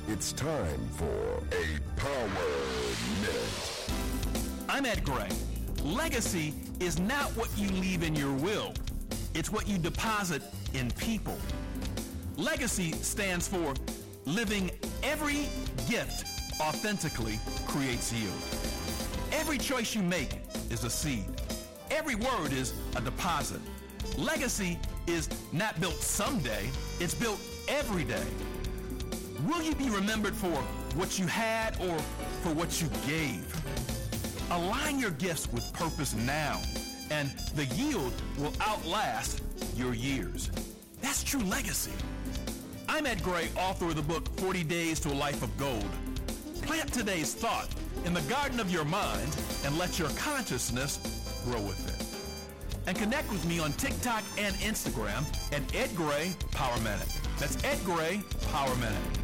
It's time for a Power Minute. I'm Ed Gray. Legacy is not what you leave in your will. It's what you deposit in people. Legacy stands for living every gift authentically creates yield. Every choice you make is a seed. Every word is a deposit. Legacy is not built someday, it's built every day. Will you be remembered for what you had or for what you gave? Align your gifts with purpose now, and the yield will outlast your years. That's true legacy. I'm Ed Gray, author of the book 40 Days to a Life of Gold. Plant today's thought in the garden of your mind and let your consciousness grow with it. And connect with me on TikTok and Instagram at Ed Gray Power Minute. That's Ed Gray Power Minute.